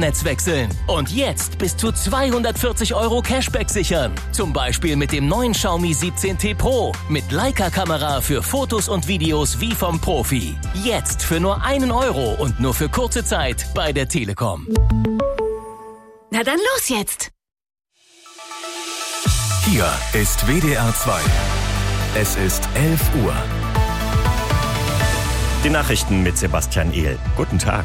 Mobilnetz wechseln und jetzt bis zu 240 € Cashback sichern. Zum Beispiel mit dem neuen Xiaomi 17T Pro mit Leica-Kamera für Fotos und Videos wie vom Profi. Jetzt für nur 1 € und nur für kurze Zeit bei der Telekom. Na dann los jetzt! Hier ist WDR 2. Es ist 11 Uhr. Die Nachrichten mit Sebastian Ehl. Guten Tag.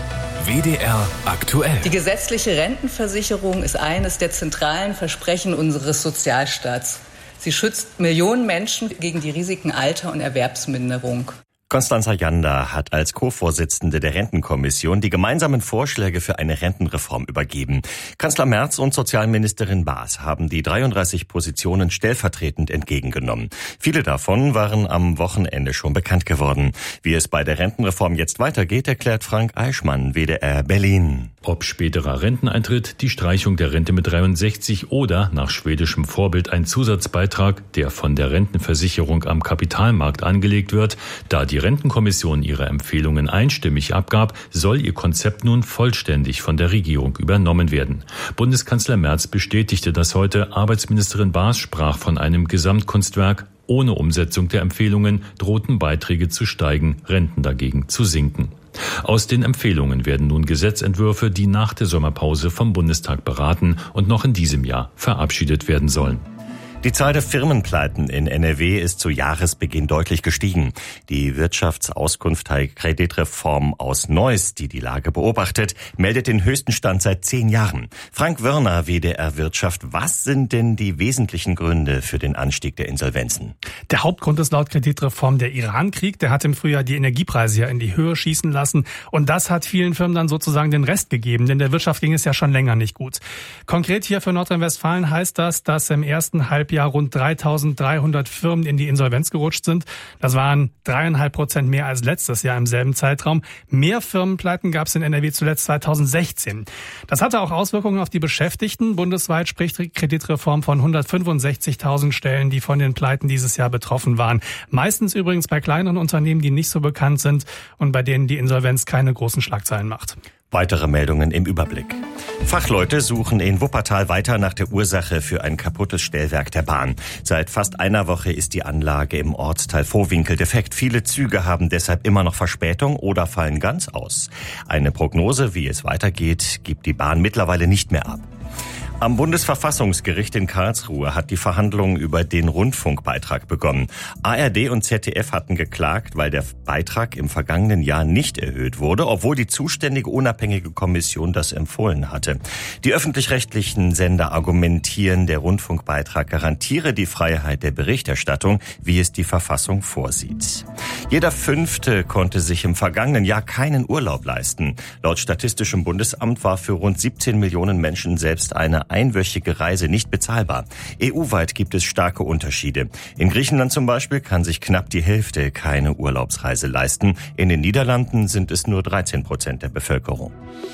WDR aktuell. Die gesetzliche Rentenversicherung ist eines der zentralen Versprechen unseres Sozialstaats. Sie schützt Millionen Menschen gegen die Risiken Alter- und Erwerbsminderung. Constanza Janda hat als Co-Vorsitzende der Rentenkommission die gemeinsamen Vorschläge für eine Rentenreform übergeben. Kanzler Merz und Sozialministerin Baas haben die 33 Positionen stellvertretend entgegengenommen. Viele davon waren am Wochenende schon bekannt geworden. Wie es bei der Rentenreform jetzt weitergeht, erklärt Frank Eichmann, WDR Berlin. Ob späterer Renteneintritt, die Streichung der Rente mit 63 oder nach schwedischem Vorbild ein Zusatzbeitrag, der von der Rentenversicherung am Kapitalmarkt angelegt wird, da die Rentenkommission ihre Empfehlungen einstimmig abgab, soll ihr Konzept nun vollständig von der Regierung übernommen werden. Bundeskanzler Merz bestätigte das heute. Arbeitsministerin Baas sprach von einem Gesamtkunstwerk. Ohne Umsetzung der Empfehlungen drohten Beiträge zu steigen, Renten dagegen zu sinken. Aus den Empfehlungen werden nun Gesetzentwürfe, die nach der Sommerpause vom Bundestag beraten und noch in diesem Jahr verabschiedet werden sollen. Die Zahl der Firmenpleiten in NRW ist zu Jahresbeginn deutlich gestiegen. Die Wirtschaftsauskunft Kreditreform aus Neuss, die die Lage beobachtet, meldet den höchsten Stand seit 10 Jahren. Frank Wörner, WDR Wirtschaft, was sind denn die wesentlichen Gründe für den Anstieg der Insolvenzen? Der Hauptgrund ist laut Kreditreform der Irankrieg. Der hat im Frühjahr die Energiepreise ja in die Höhe schießen lassen. Und das hat vielen Firmen dann sozusagen den Rest gegeben, denn der Wirtschaft ging es ja schon länger nicht gut. Konkret hier für Nordrhein-Westfalen heißt das, dass im ersten Halbjahr rund 3.300 Firmen in die Insolvenz gerutscht sind. Das waren 3,5% mehr als letztes Jahr im selben Zeitraum. Mehr Firmenpleiten gab es in NRW zuletzt 2016. Das hatte auch Auswirkungen auf die Beschäftigten. Bundesweit spricht die Kreditreform von 165.000 Stellen, die von den Pleiten dieses Jahr betroffen waren. Meistens übrigens bei kleineren Unternehmen, die nicht so bekannt sind und bei denen die Insolvenz keine großen Schlagzeilen macht. Weitere Meldungen im Überblick. Fachleute suchen in Wuppertal weiter nach der Ursache für ein kaputtes Stellwerk der Bahn. Seit fast einer Woche ist die Anlage im Ortsteil Vohwinkel defekt. Viele Züge haben deshalb immer noch Verspätung oder fallen ganz aus. Eine Prognose, wie es weitergeht, gibt die Bahn mittlerweile nicht mehr ab. Am Bundesverfassungsgericht in Karlsruhe hat die Verhandlung über den Rundfunkbeitrag begonnen. ARD und ZDF hatten geklagt, weil der Beitrag im vergangenen Jahr nicht erhöht wurde, obwohl die zuständige unabhängige Kommission das empfohlen hatte. Die öffentlich-rechtlichen Sender argumentieren, der Rundfunkbeitrag garantiere die Freiheit der Berichterstattung, wie es die Verfassung vorsieht. Jeder Fünfte konnte sich im vergangenen Jahr keinen Urlaub leisten. Laut Statistischem Bundesamt war für rund 17 Millionen Menschen selbst eine einwöchige Reise nicht bezahlbar. EU-weit gibt es starke Unterschiede. In Griechenland zum Beispiel kann sich knapp die Hälfte keine Urlaubsreise leisten. In den Niederlanden sind es nur 13% der Bevölkerung.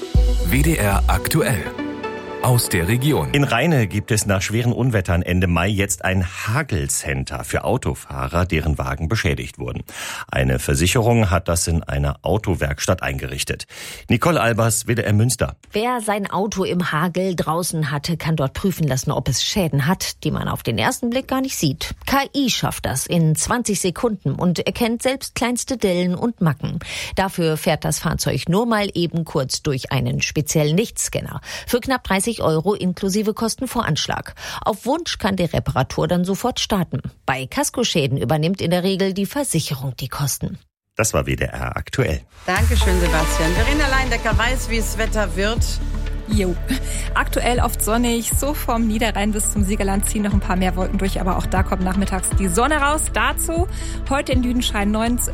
WDR aktuell. Aus der Region. In Rheine gibt es nach schweren Unwettern Ende Mai jetzt ein Hagelcenter für Autofahrer, deren Wagen beschädigt wurden. Eine Versicherung hat das in einer Autowerkstatt eingerichtet. Nicole Albers, WDR Münster. Wer sein Auto im Hagel draußen hatte, kann dort prüfen lassen, ob es Schäden hat, die man auf den ersten Blick gar nicht sieht. KI schafft das in 20 Sekunden und erkennt selbst kleinste Dellen und Macken. Dafür fährt das Fahrzeug nur mal eben kurz durch einen speziellen Lichtscanner. Für knapp 30 € inklusive Kostenvoranschlag. Auf Wunsch kann die Reparatur dann sofort starten. Bei Kaskoschäden übernimmt in der Regel die Versicherung die Kosten. Das war WDR aktuell. Dankeschön, Sebastian. Verena Leindecker weiß, wie es Wetter wird. Jo. Aktuell oft sonnig, so vom Niederrhein bis zum Siegerland ziehen noch ein paar mehr Wolken durch, aber auch da kommt nachmittags die Sonne raus. Dazu heute in Lüdenscheid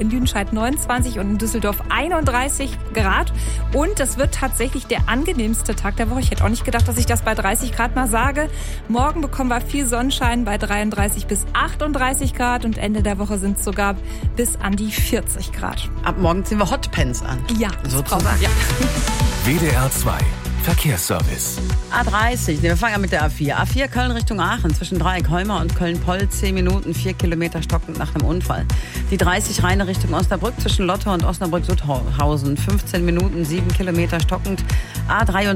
29 und in Düsseldorf 31 Grad. Und es wird tatsächlich der angenehmste Tag der Woche. Ich hätte auch nicht gedacht, dass ich das bei 30 Grad mal sage. Morgen bekommen wir viel Sonnenschein bei 33 bis 38 Grad und Ende der Woche sind es sogar bis an die 40 Grad. Ab morgen ziehen wir Hotpants an. Ja, sozusagen. Ja. WDR 2 Verkehrsservice. A30, wir fangen an mit der A4. A4 Köln Richtung Aachen zwischen Dreieck-Holmer und Köln-Poll 10 Minuten, 4 Kilometer stockend nach einem Unfall. Die 30 Rheine Richtung Osnabrück zwischen Lotte und Osnabrück-Sutthausen 15 Minuten, 7 Kilometer stockend. A23